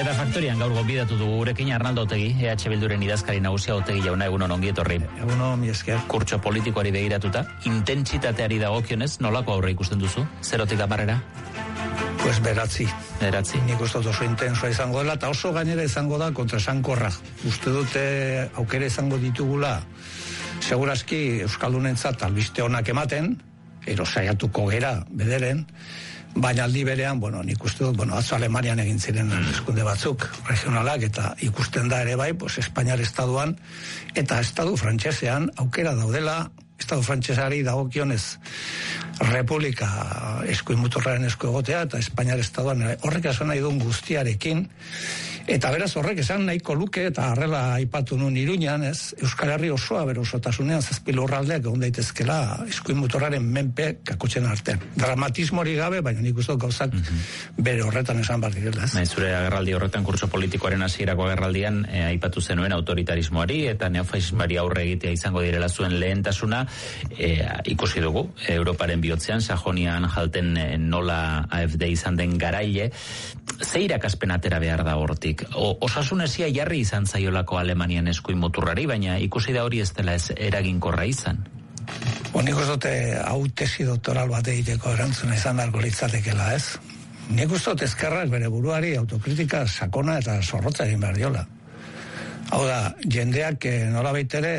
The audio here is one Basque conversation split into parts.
Eta Faktorian gaur gonbidatu dugu gurekin Arnaldo Otegi, EH Bilduren idazkari nagusia. Otegi jauna, egunon, ongi etorri. Egunon, mi esker. Kurtso politikoari begiratuta, intentsitateari dagokionez, nolako aurre ikusten duzu? 0-tik 10? Pues beratzi. Nik uste dut oso intensoa izango dela, eta oso gainera izango da kontraesankorra. Uste dute aukera izango ditugula, segurazki Euskaldunentzat albiste onak ematen, ero saiatuko gera bederen, baina aldi berean, nik uste dut, atzo Alemanian egin ziren eskunde batzuk, regionalak, eta ikusten da ere bai, Espainiar estaduan, eta estadu frantsesean aukera daudela, estadu frantsesari dagokionez Republika eskuin muturraren esku egotea, eta Espainiar estaduan horrek esan nahi duen guztiarekin, eta beraz horrek esan nahiko luke, eta harrela aipatu nun Iruñan, Euskal Herri osoa bere osotasunean 7 lurraldeak egon daitezkela eskuin muturraren menpe kakotzen artean. Dramatismori gabe, baina nik uste gauzak bere horretan esan behar direla. Zure agerraldi horretan, kurtso politikoaren hasierako agerraldian, aipatu zenuen autoritarismoari eta neofasismoari aurre egitea izango direla zuen lehentasuna, ikusi dugu, Europaren bihotzean, Sajonian jalten nola AfD izan den garaile, ze irakaspen atera behar da hortik? Osasunesia jarri izan zaiolako Alemanian eskuin muturrari, baina ikusi da hori ez dela ez eraginkorra izan. Nik uste dute hau tesi doktoral bat egiteko erantzuna izan darko litzatekela, ez? Nik uste dut ezkerrak bere buruari autokritika sakona eta zorrotza egin behar diola. Hau da, jendeak nola baitere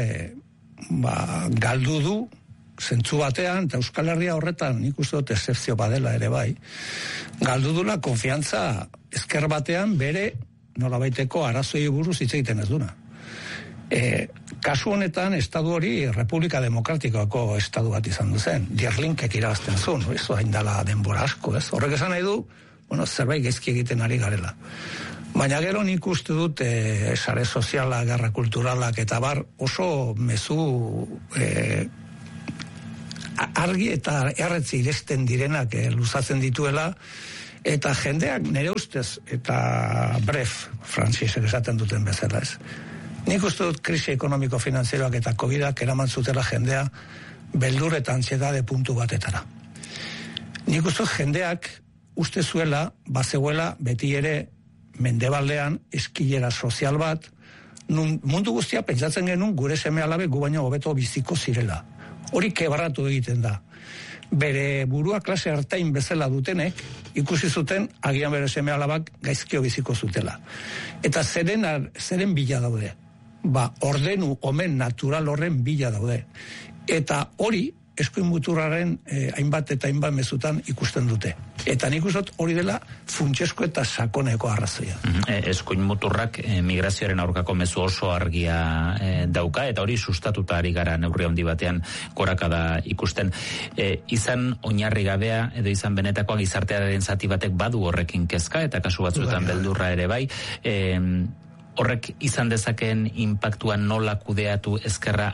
galdu du zentzu batean, eta Euskal Herria horretan nik uste dut excepzio badela ere bai, galdu dula konfiantza ezker batean bere nola baiteko arazoi buruz hitz egiten ez duna. Kasu honetan, estadu hori Republika Demokratikoako estadu bat izan duzen. Dierlinkek irabazten zuen, ez hain dela denbora asko, ez? Horrek esan nahi du, zerbait gaizki egiten ari garela. Baina gero nik uste dut sare soziala, gerra kulturalak eta bar oso mezu argi eta erretzi iresten direnak luzatzen dituela, eta jendeak nire ustez, eta bref, frantzisek esaten duten bezala ez. Nik uste dut krisi ekonomiko-finanzieroak eta COVID-ak eraman zutela jendea beldur eta antsiedade puntu batetara. Nik uste dut jendeak uste zuela, bazegoela beti ere mendebaldean eskilera sozial bat, mundu guztia pentsatzen genuen gure seme alabe gu baino hobeto biziko zirela. Hori kebarratu egiten da. Bere burua klase hartain bezala dutenek, ikusi zuten agian bere seme alabak gaizkio biziko zutela. Eta zeren bila daude. Ordenu omen natural horren bila daude. Eta hori eskuin muturraren hainbat eta hainbat mezutan ikusten dute. Eta nik uste hori dela funtsesko eta sakoneko arrazoia. Eskuin muturrak migrazioaren aurkako mezu oso argia dauka, eta hori sustatuta ari gara neurri handi batean gorakada ikusten. Izan oinarri gabea edo izan benetakoa gizartearen zati batek badu horrekin kezka, eta kasu batzuetan beldurra ere bai. Horrek izan dezakeen inpaktuan nola kudeatu ezkerra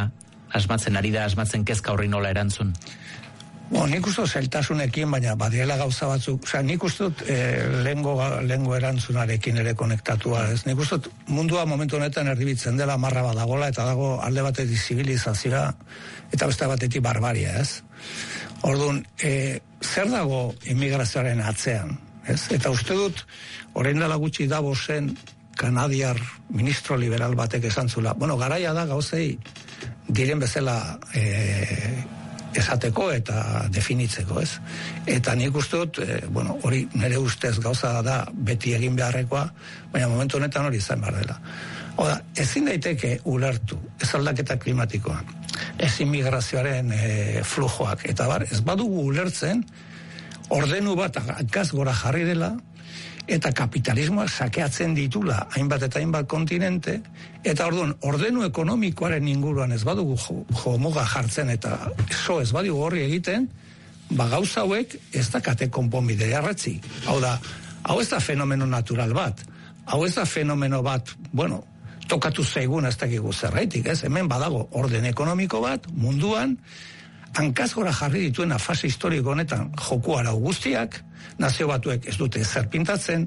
asmatzen kezka horri nola erantzun? Nik uste zailtasunekin, baina badiela gauza batzuk. Nik uste lehengo erantzunarekin ere konektatua. Nik uste mundua momentu honetan erdibitzen dela marra badagola, eta dago alde batetik zibilizazioa, eta beste batetik barbaria, ez? Orduan, zer dago immigrazioaren atzean? Eta uste dut, orain dela gutxi Davosen kanadiar ministro liberal batek esan zula. Garaia da gauzei diren bezala esateko eta definitzeko, ez? Eta nik uste dut, hori nire ustez gauza da beti egin beharrekoa, baina momentu honetan hori izan behar dela. Oda, ezin daiteke ulertu, ez aldaketa klimatikoa, ez immigrazioaren flujoak, eta ez badugu ulertzen, ordenu bat hankaz gora jarri dela, eta kapitalismoak sakeatzen ditula hainbat eta hainbat kontinente, eta orduan, ordenu ekonomikoaren inguruan ez badugu jomuga jartzen eta ez badugu horri egiten, gauza hauek ez dakate konponbide jarretzi. Hau da, hau ez da fenomeno natural bat, hau ez da fenomeno bat, tokatu zaigun ez dakigu zerraitik, ez? Hemen badago orden ekonomiko bat, munduan, hankaz gora jarri dituena fase historiko honetan joku arau guztiak, nazio batuek ez dute zer pintatzen,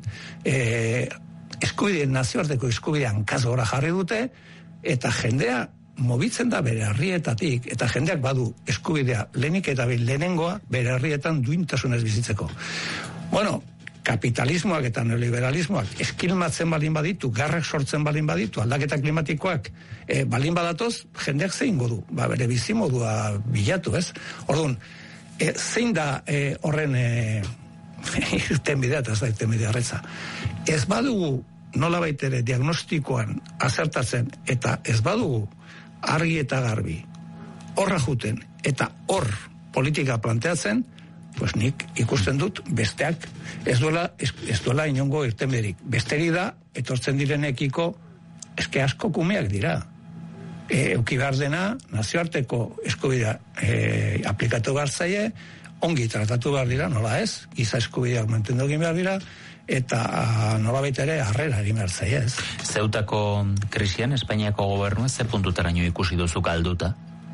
nazioarteko eskubidea hankaz gora jarri dute, eta jendea mobitzen da bere herrietatik, eta jendeak badu eskubidea lehenik eta lehenengoa bere herrietan duintasunez bizitzeko. kapitalismoak eta neoliberalismoak eskilmatzen balin baditu, garrak sortzen balin baditu, aldaketa klimatikoak balin badatoz, jendeak zein godu, bere bizimodua bilatu, ez? Orduan, zein da horren irtenbidea, eta ez da irtenbidea erretza. Ez badugu nolabait ere diagnostikoan azertatzen, eta ez badugu argi eta garbi horra juten, eta hor politika planteatzen, pues nik ikusten dut besteak ez duela inongo irtenbiderik. Besteri da, etortzen direnekiko eske asko kumeak dira. Euki behar dena, nazioarteko eskubidea aplikatu behar zaie, ongi tratatu behar dira, nola ez, giza eskubideak mantendu egin behar dira, eta nolabait ere harrera egin behar zaie, ez. Zeutako krisian, Espainiako gobernua, ze puntutaraino ikusi duzu galduta?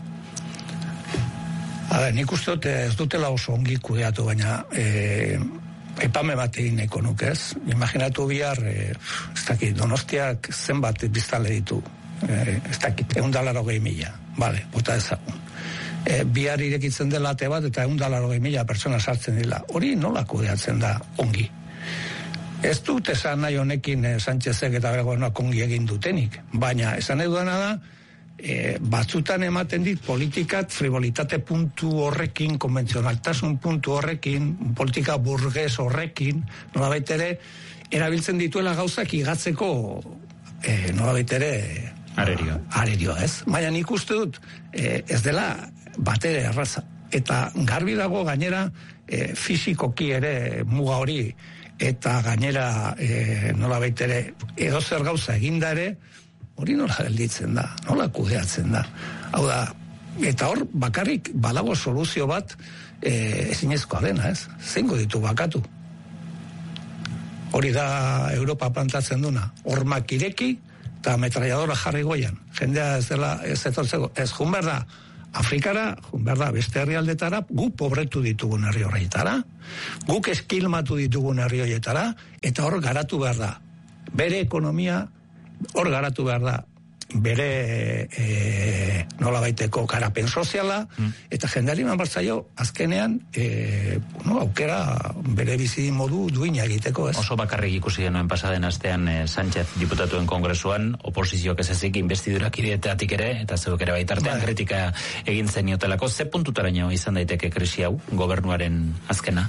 Nik uste dut ez dutela oso ongi kudeatu, baina epame bat egin nahiko nuke, ez? Imaginatu bihar, ez dakit, Donostiak zenbat biztanle ditu, ez dakit, 180.000, bale, bota ezagun. Bihar irekitzen dela ate bat, eta 180.000 pertsona sartzen dira. Hori nola kudeatzen da ongi? Ez dut esan nahi honekin Sánchezek eta Gobernuak ongi egin dutenik, baina esan nahi duena da, batzutan ematen dit politikat frivolitate puntu horrekin, konbentzionaltasun puntu horrekin, politika burges horrekin, nolabait ere, erabiltzen dituela gauzak igatzeko nolabait ere arerio, ez? Baina nik uste dut ez dela batere erraza. Eta garbi dago gainera fisikoki ere muga hori, eta gainera nolabait ere edozer gauza eginda ere, hori nola gelditzen da, nola kudeatzen da. Hau da, eta hor bakarrik badago soluzio bat ezinezkoa dena, ez? Zeingo ditu bakatu. Hori da Europa plantatzen duna. Hormak ireki eta ametralladora jarri goian. Jendea ez dela ez etortzeko. Ez jun behar da Afrikara, jun behar da beste herrialdetara, gu pobretu ditugun herri horretara, guk eskilmatu ditugun herri horretara, eta hor garatu behar da. Bere ekonomia hor garatu behar da bere nolabaiteko garapen soziala, eta jendeari eman bartzaio azkenean aukera bere bizi modu duina egiteko, ez? Oso bakarrik ikusi genuen pasaden astean Sánchez diputatuen kongresuan, oposizioak ez ezik investidurak ideetatik ere, eta zeuk ere baitartean kritika egin zeniotelako. Ze puntutaraino izan daiteke krisi hau, gobernuaren azkena?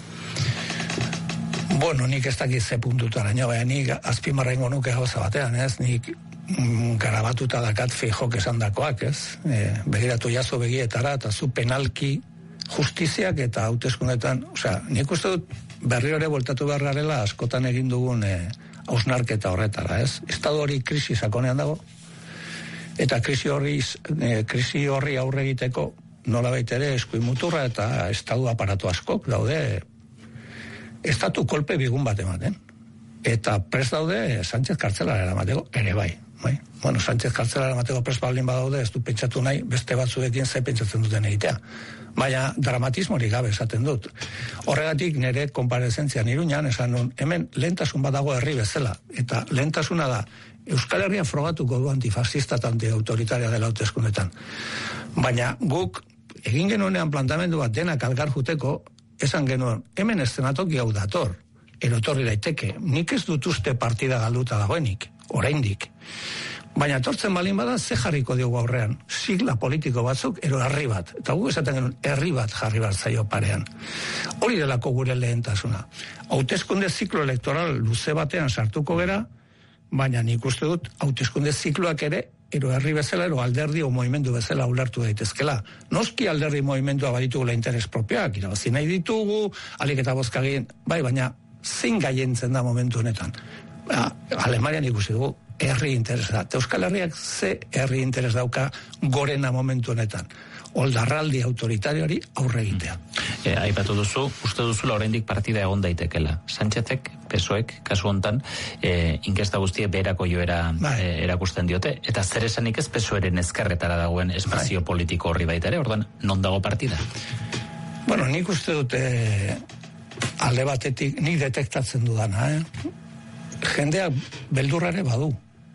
Bueno, nik ez dakit ze puntutaraino, baina nik azpimarrengo nuke gauza batean, ez? Nik garabatuta dakat Feijok esan dakoak, ez? Begiratu jaso begietara, eta zu penalki justiziak eta hauteskundetan, nik uste dut berri hori voltatu behar garela askotan egin dugun hausnarketa horretara, ez? Estado hori krisi sakonean dago, eta krisi horri aurre egiteko nolabait ere eskuin muturra eta estatu aparatu askok daude estatu kolpe bigun bat ematen. Eta prest daude Sánchez kartzelara eramateko, ere bai. Bueno, Sánchez kartzelara eramateko prest baldin badaude, ez du pentsatu nahi beste batzuekin ze pentsatzen duten egitea. Baina dramatismori gabe esaten dut. Horregatik nire konparezentzian Iruñan esan nun, hemen lehentasun badago herri bezala, eta lehentasuna da Euskal Herria frogatuko du antifascista eta antiautoritaria dela hauteskundetan. Baina guk egin genuenean plantamendu bat denak algar juteko, esan genuen, hemen eszenatoki hau dator, erotorri daiteke, nik ez dut uste partida galduta dagoenik, oraindik. Baina etortzen balin bada, ze jarriko diogu aurrean, sigla politiko batzuk, ero herri bat. Eta guk esaten genuen, herri bat jarri bat zaio parean. Hori delako gure lehentasuna. Hauteskunde ziklo elektoral luze batean sartuko gera, baina nik uste dut, hauteskunde zikloak ere, ero herri bezala, ero alderdi o movimendu bezala ulertu daitezkela. Noski alderdi movimendua baditugula interes propioak, irabazi nahi ditugu, alik eta bozkagien, bai, baina zein gaientzen da momentu honetan. Alemanian ikusi dugu, herri interes da. Euskal Herriak ze herri interes dauka gorena momentu honetan. Oldarraldi autoritarioari aurre egitea. Aipatu duzu, uste duzula oraindik partida egon daitekela. Sánchezek, PSOEk, kasu hontan, inkesta guztie beherako joera erakusten diote, eta zer esanik ez PSOEren ezkerretara dagoen espazio politiko horri baita ere, orduan, non dago partida? Bueno, nik uste dute alde batetik, nik detektatzen dudana, jendeak beldurrare badu.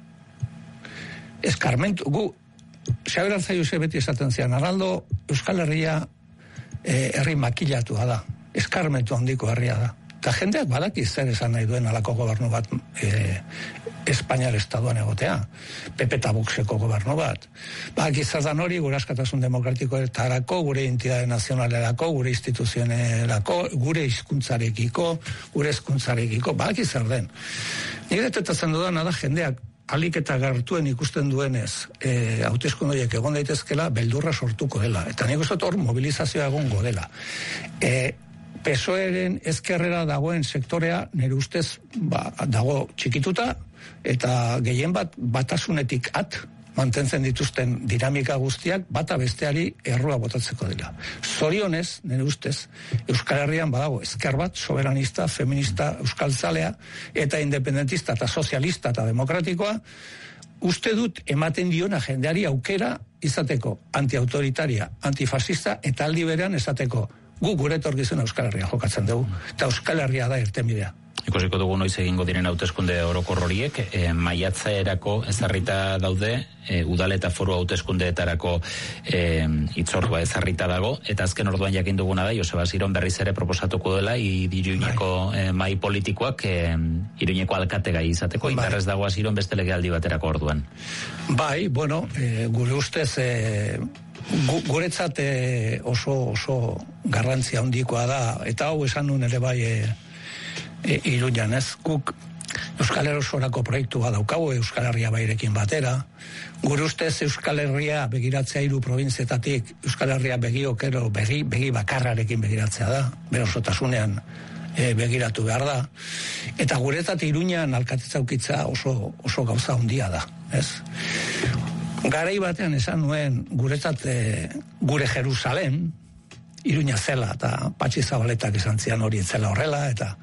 Eskarmentu, gu, Xabier Arzayuse beti esaten zian, Arnaldo, Euskal Herria herri makilatua da, eskarmentu handiko herria da. Eta jendeak badaki zer esan nahi duen alako gobernu bat Espainiar estatuan egotea, PP eta Voxeko gobernu bat. Badaki zer dan hori gure askatasun demokratikoetarako, gure identitate nazionalerako, gure instituzionerako, gure hizkuntzarekiko, gure hezkuntzarekiko, badaki zer den. Nik detetatzen dudana da jendeak alik eta gertuen ikusten duenez hauteskunde horiek egon daitezkela beldurra sortuko dela. Eta nik uste hor mobilizazioa egongo dela. PSOEren ezkerrera dagoen sektorea nire ustez dago txikituta eta gehien batasunetik mantentzen dituzten dinamika guztiak bata besteari errua botatzeko dela. Zorionez, nire ustez, Euskal Herrian badago ezker bat, soberanista, feminista, euskaltzalea eta independentista eta sozialista eta demokratikoa, uste dut ematen diona jendeari aukera izateko antiautoritaria, antifascista eta aldi berean esateko gu gure etorkizuna Euskal Herria jokatzen dugu, eta Euskal Herria da irtenbidea. Ikusiko dugu noiz egingo diren hauteskunde orokor horiek, maiatzaerako ezarrita daude, udal eta foru hauteskundeetarako hitzordua ezarrita dago, eta azken orduan jakin duguna da, Joseba Asiron berriz ere proposatuko dela, Iruñeko mai politikoak Iruñeko alkategai izateko, indarrez dago Asiron beste legealdi baterako orduan. Bai, bueno, gure ustez guretzat oso garrantzia handikoa da, eta hau esan nuen ere bai Iruñan, ez? Guk Euskal Erosorako proiektua daukagu Euskal Herria bairekin batera. Gure ustez Euskal Herria begiratzea 3 probintzietatik Euskal Herria begi bakarrarekin begiratzea da, bere osotasunean begiratu behar da. Eta guretzat Iruñan alkatetza ukitza oso gauza handia da, ez? Garai batean esan nuen guretzat gure Jerusalem Iruña zela, eta Patxi Zabaletak esan zian hori etzela horrela,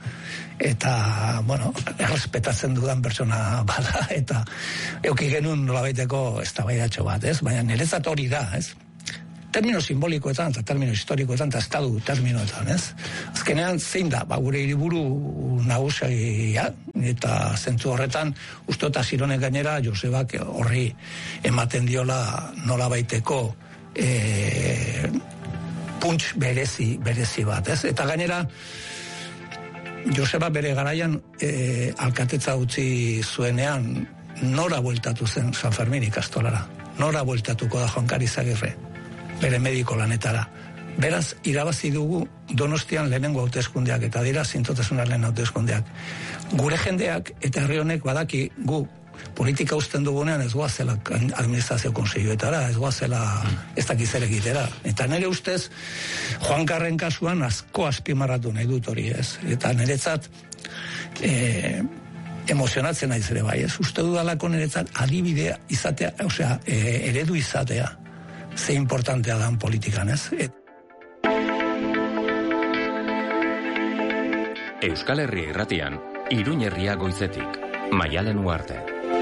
eta bueno, errespetatzen dudan pertsona bada, eta euki genuen nolabaiteko eztabaidatxo bat, ez? Baina niretzat hori da, ez? Termino simbolikoetan, eta termino historikoetan, eta estadu terminoetan, ez? Azkenean, zein da, gure hiriburu nagusia, eta zentzu horretan, uste eta Asironek gainera, Josebak horri ematen diola nolabaiteko punts berezi bat, ez? Eta gainera, Joseba bere garaian alkatetza utzi zuenean nora bueltatu zen San Fermin ikastolara. Nora bueltatuko da Juan Kari Izagirre, bere mediko lanetara. Beraz, irabazi dugu Donostian lehenengo hauteskundeak eta dira zintzotasunaren hauteskundeak. Gure jendeak eta herri honek badaki gu politika usten dugunean ez goazela administrazio konseilloetara, ez goazela ez dakizer egitera. Eta nire ustez, Juan Karren kasuan asko azpimarratu nahi dut hori, ez? Eta niretzat emozionatzen naiz ere bai, ez? Uste dudalako niretzat adibidea izatea, osea, eredu izatea, ze importantea dan politikan, ez? Euskal Herria irratian, Iruñerria goizetik, Maialen Uarte.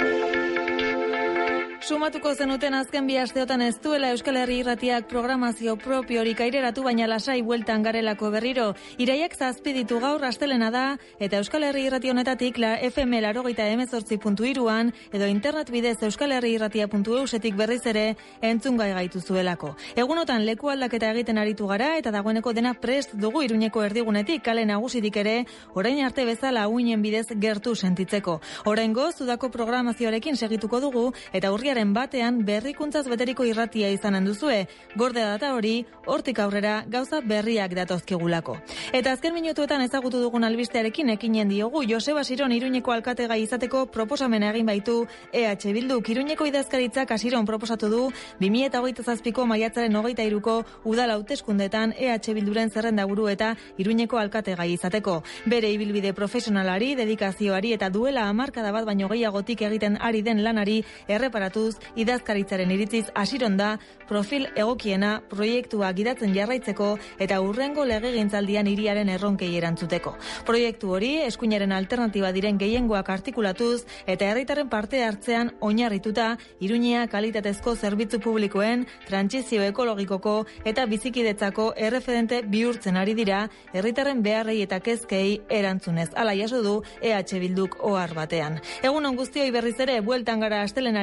Sumatuko zenuten azken 2 asteotan ez duela Euskal Herri irratiak programazio propiorik aireratu, baina lasai bueltan garelako berriro. Iraiak 7 ditu gaur astelena da, eta Euskal Herri irrati honetatik FM 88.3an edo internet bidez euskalherriirratia.eusetik berriz ere entzungai gaituzuelako. Egunotan leku aldaketa egiten aritu gara, eta dagoeneko dena prest dugu Iruñeko erdigunetik kale nagusitik ere, orain arte bezala uinen bidez gertu sentitzeko. Oraingoz, udako programazioarekin segituko dugu, eta urriaren batean berrikuntzaz beteriko irratia izanen duzue. Gorde data hori, hortik aurrera gauza berriak datozkigulako. Eta azken minutuetan ezagutu dugun albistearekin ekinen diogu Joseba Asiron Iruñeko alkategai izateko proposamena egin baitu EH Bilduk. Iruñeko idazkaritzak Asiron proposatu du 2027ko maiatzaren 23ko udal hauteskundeetan EH Bilduren zerrendaburu eta Iruñeko alkategai izateko. Bere ibilbide profesionalari, dedikazioari eta duela hamarkada bat baino gehiagotik egiten ari den lanari erreparatuz, idazkaritzaren iritziz Asiron da profil egokiena proiektua gidatzen jarraitzeko eta hurrengo legegintzaldian hiriaren erronkei erantzuteko. Proiektu hori eskuinaren alternatiba diren gehiengoak artikulatuz eta herritarren parte hartzean oinarrituta Iruñea kalitatezko zerbitzu publikoen, trantsizio ekologikoko eta bizikidetzako erreferente bihurtzen ari dira herritarren beharrei eta kezkei erantzunez. Hala jaso du EH Bilduk ohar batean. Egun on guztioi berriz ere bueltan gara astelenarekin,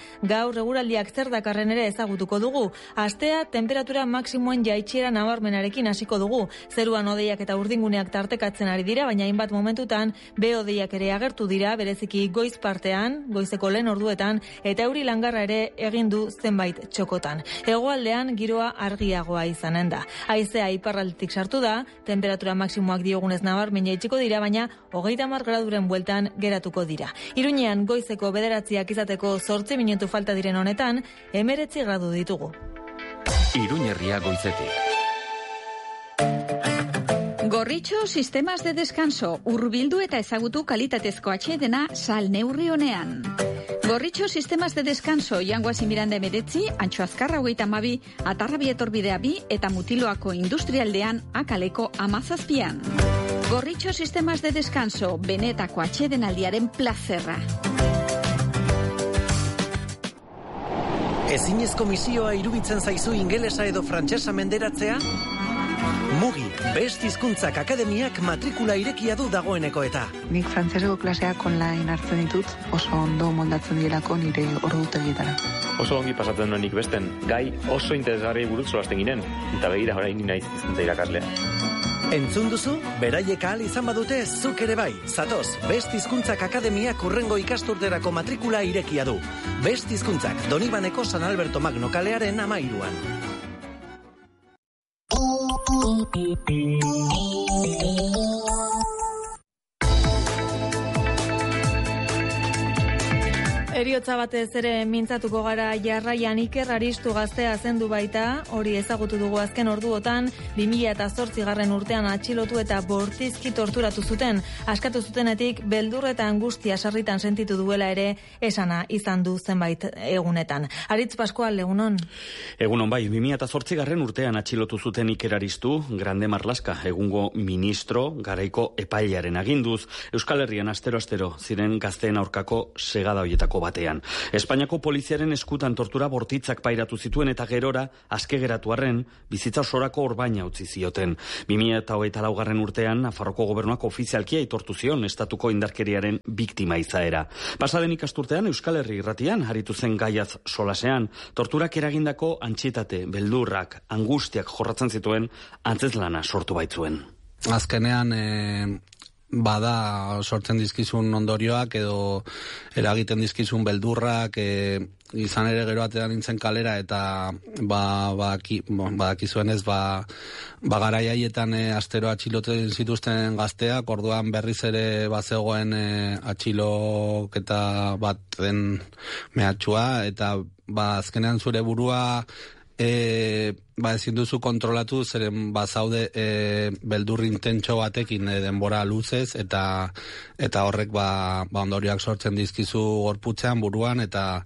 gaur eguraldiak zer dakarren ere ezagutuko dugu. Astea temperatura maksimoen jaitsiera nabarmenarekin hasiko dugu. Zeruan hodeiak eta urdinguneak tartekatzen ari dira, baina hainbat momentutan behodeiak ere agertu dira, bereziki goiz partean, goizeko lehen orduetan, eta euri langarra ere egin du zenbait txokotan. Hegoaldean giroa argiagoa izanen da. Haizea iparraldetik sartu da, temperatura maksimoak diogunez nabarmen jaitsiko dira, baina 30 graduren bueltan geratuko dira. Iruñean goizeko 9 izateko 8 minutu falta diren honetan, 19 gradu ditugu. Iruñerria goizetik. Gorritxo sistemas de descanso, hurbildu eta ezagutu kalitatezko atsedena sal neurri honean. Gorritxo sistemas de descanso, Jangoazi Miranda 19, Antxo Azkarra 32, Atarrabi Etorbidea 2 eta Mutiloako Industrialdean Akaleko 17. Gorritxo sistemas de descanso, benetako atsedenaldiaren plazerra. Ezinezko misioa iruditzen zaizu ingelesa edo frantsesa menderatzea? Mugi, Best Hizkuntzak Akademiak matrikula irekia du dagoeneko eta. Nik frantseseko klaseak online hartzen ditut, oso ondo moldatzen direlako nire ordutegietara. Oso ongi pasatzen nuen nik besten, gai oso interesgarri buruz solasten ginen, eta begira orain ni naiz hizkuntza irakaslea. Entzun duzu? Beraiek ahal izan badute, zuk ere bai. Zatoz, Best Hizkuntzak Akademiak hurrengo ikasturterako matrikula irekia du. Best Hizkuntzak, Donibaneko San Alberto Magno kalearen 13an. Eriotza batez ere mintzatuko gara jarraian Iker Aristu gaztea zendu baita, hori ezagutu dugu azken orduotan, 2008 urtean atxilotu eta bortizki torturatu zuten. Askatu zutenetik beldur eta angustia sarritan sentitu duela ere esana izan du zenbait egunetan. Aritz Pascual, egunon? Egunon bai, 2008 urtean atxilotu zuten Iker Aristu, Grande Marlaska, egungo ministro, garaiko epailearen aginduz, Euskal Herrian astero-astero ziren gazteen aurkako segada hoietako batean. Espainiako poliziaren eskutan tortura bortitzak pairatu zituen eta gerora aske geratu arren bizitza osorako orbaina utzi zioten. 2024 urtean Nafarroko gobernuak ofizialki aitortu zion estatuko indarkeriaren biktima izaera. Pasaden ikasturtean Euskal Herri Irratian aritu zen gaiaz solasean, torturak eragindako antsietate, beldurrak, angustiak jorratzen zituen antzeslana sortu baitzuen. Azkenean bada sortzen dizkizun ondorioak edo eragiten dizkizun beldurrak, izan ere gero atean nintzen kalera eta badakizuenez garai haietan astero atxiloten zituzten gazteak, orduan berriz ere bazegoen atxiloketa baten mehatxua eta azkenean zure burua ezin duzu kontrolatu, zeren bazaude beldur intentxo batekin denbora luzez eta horrek ondorioak sortzen dizkizu gorputzean, buruan eta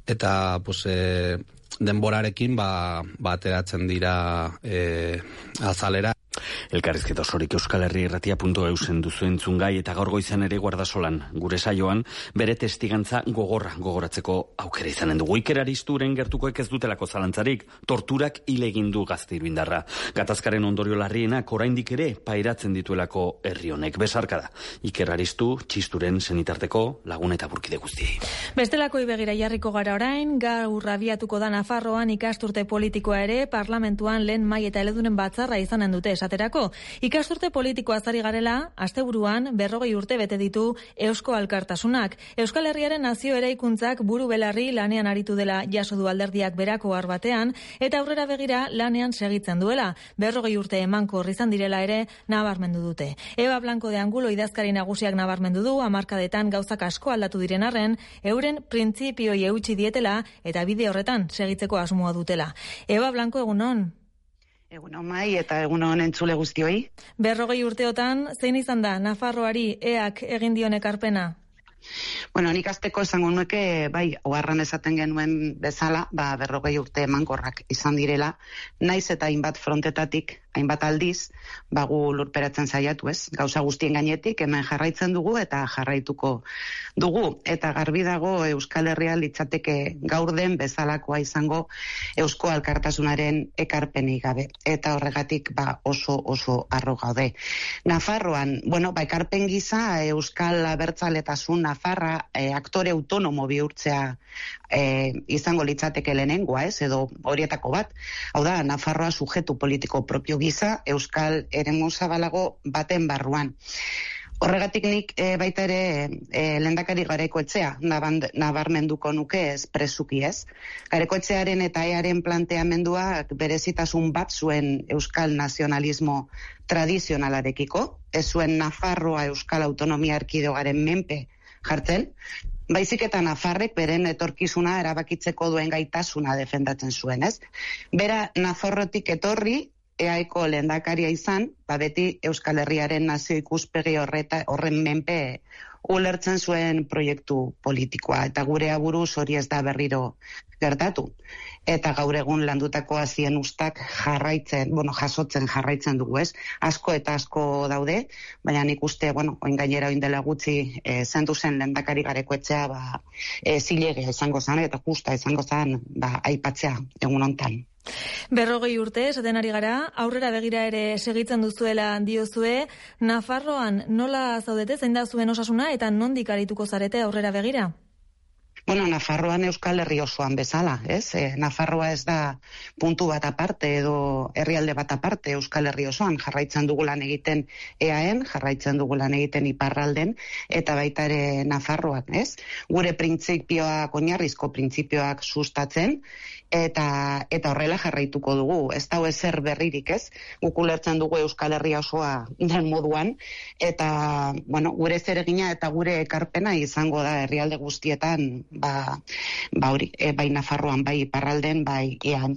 denborarekin ateratzen dira azalera. Elkarrizketa osorik euskalherriirratia.eusen duzu entzun gai eta gaur goizan ere Guardasolan gure saioan bere testigantza gogoratzeko aukera izanen dugu. Iker Aristuren gertukoek ez dutelako zalantzarik, torturak hil egin du gazte iruindarra. Gatazkaren ondorio larrienak oraindik ere pairatzen dituelako herri honek. Besarka da, Iker Aristu, txisturen senitarteko lagun eta burkide guztiei. Bestelako begira jarriko gara orain, gaur abiatuko da Nafarroan ikasturte politikoa ere, parlamentuan lehen mai eta eledunen batzarra izanen dute esaterako. Ikasturte politikoa azari garela, asteburuan 40 urte bete ditu Eusko Alkartasunak. Euskal Herriaren nazio eraikuntzak buru belarri lanean aritu dela jaso du alderdiak berako har batean, eta aurrera begira lanean segitzen duela. 40 urte emankor izan direla ere nabarmendu dute. Eva Blanco de Angulo idazkari nagusiak nabarmendu du, hamarkadetan gauzak asko aldatu diren arren, euren printzipioi eutsi dietela eta bide horretan segitzeko asmoa dutela. Eva Blanco, egunon? Egunon mai eta egunon entzule guztioi. 40 urteotan, zein izan da Nafarroari EAK egin dion ekarpena? Bueno, nik azteko esango nuke, bai, oharran esaten genuen bezala, 40 urte emankorrak izan direla, naiz eta hainbat frontetatik, hainbat aldiz, gu lurperatzen saiatu ez, gauza guztien gainetik, hemen jarraitzen dugu eta jarraituko dugu, eta garbi dago Euskal Herria litzateke gaur den bezalakoa izango Eusko Alkartasunaren ekarpenik gabe, eta horregatik oso harro gaude. Nafarroan, bueno, ekarpen gisa Euskal Abertzaletasun Nafarra aktore autonomo bihurtzea izango litzateke lehenengoa, edo horietako bat. Hau da, Nafarroa sujetu politiko propio gisa, euskal eremu zabalago baten barruan. Horregatik nik baita ere lehendakari Garaikoetxea nabarmenduko nuke espresuki ez. Garaikoetxearen eta earen planteamenduak berezitasun bat zuen euskal nazionalismo tradizionalarekiko, ez zuen Nafarroa euskal autonomia erkidegaren menpe jartzen, baizik eta Nafarrek beren etorkizuna erabakitzeko duen gaitasuna defendatzen zuen, ez? Bera Nafarrotik etorri, eaiko lehendakaria izan, beti Euskal Herriaren nazio ikuspegi horren menpe ulertzen zuen proiektu politikoa, eta gure aburuz hori ez da berriro gertatu. Eta gaur egun landutako hazien ustak jasotzen jarraitzen dugu, ez? Asko eta asko daude, baina nik uste, oin gainera oin dela gutxi zendu zen lehendakari Garaikoetxea zilegea izango zen, eta justa izango zen aipatzea egun hontan. 40 urte, esaten ari gara, aurrera begira ere segitzen duzuela diozue, Nafarroan nola zaudete, zein da zuen osasuna, eta nondik arituko zarete aurrera begira? Nafarroan Euskal Herri osoan bezala, ez? Nafarroa ez da puntu bat aparte edo herrialde bat aparte Euskal Herri osoan, jarraitzen dugu lan egiten EAen, jarraitzen dugu lan egiten iparralden, eta baita ere Nafarroak, ez? Gure printzipioak, oinarrizko printzipioak sustatzen, eta horrela jarraituko dugu. Ez da ezer berririk, ez? Guk ulertzen dugu Euskal Herria osoa den moduan, eta, gure zeregina eta gure ekarpena izango da herrialde guztietan, bai Nafarroan, bai iparralden, bai ean.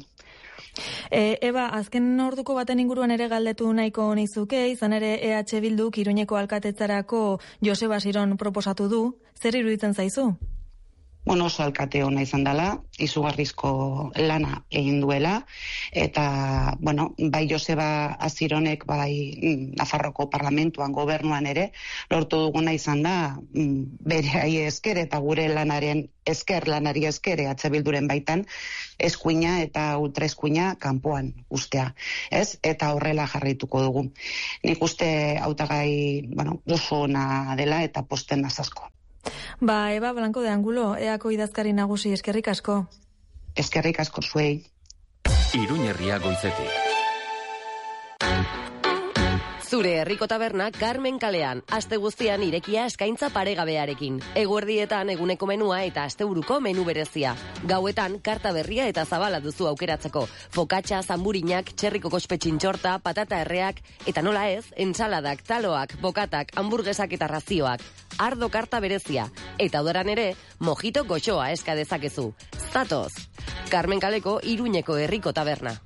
Eba, azken orduko baten inguruan ere galdetu nahiko nizuke, izan ere EH Bilduk Iruñeko alkatetzarako Joseba Siron proposatu du, zer iruditzen zaizu? Oso alkate hona izan dela, izugarrizko lana egin duela, eta, bai Joseba Asironek, bai Nafarroko parlamentuan, gobernuan ere, lortu duguna izan da, bere esker eta gure lanari esker, EH Bilduren baitan, eskuina eta ultraeskuina kanpoan ustea, ez? Eta horrela jarraituko dugu. Nik uste hautagai, oso ona dela eta posten nazasko. Eba Blanco de Angulo, eako idazkari nagusi, eskerrik asko. Eskerrik asko zuei. Iruña Herria goizetik. Zure herriko taberna Carmen kalean, aste guztian irekia eskaintza paregabearekin. Eguerdietan eguneko menua eta asteburuko menu berezia. Gauetan karta berria eta zabala duzu aukeratzeko. Fokatxa, zamburinak, txerriko kospe txintxorta, patata erreak, eta nola ez, entsaladak, taloak, bokatak, hamburguesak eta razioak. Ardo karta berezia. Eta udaran ere, mojito goxoa eska dezakezu. Zatoz! Carmen kaleko Iruñeko herriko taberna.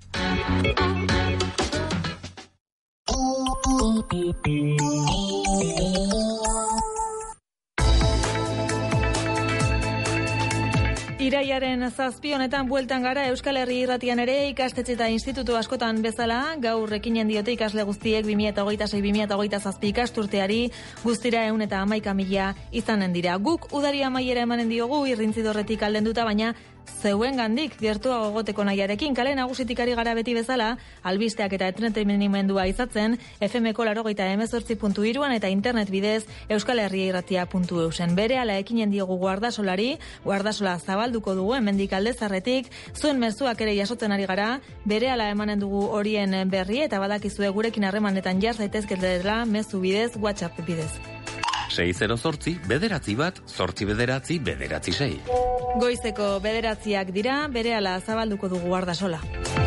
Iraiaren 7 honetan bueltan gara Euskal Herri Irratian ere ikastetxe eta institutu askotan bezala, gaur ekinen diote ikasle guztiek 2026-2027 ikasturteari guztira 111.000 izanen dira. Guk udari amaiera emanen diogu Irrintzidorretik aldenduta, baina zeuen gandik gertuago goteko nahiarekin kale nagusitik ari gara beti bezala, albisteak eta entretenimendua izatzen, FM-ko 88.3 eta internet bidez euskalherriairratia.eusen. Berehala ekinen diogu Guardasolari, Guardasola zabalduko dugu hemendik Aldezarretik, zuen mezuak ere jasotzen ari gara, berehala emanen dugu horien berri eta badakizue gurekin harremanetan jar zaitezketela mezu bidez, WhatsApp bidez. 608 bederatzi bat, 8 bederatzi bederatzi 6. Goizeko bederatziak dira, berehala zabalduko dugu Guardasola.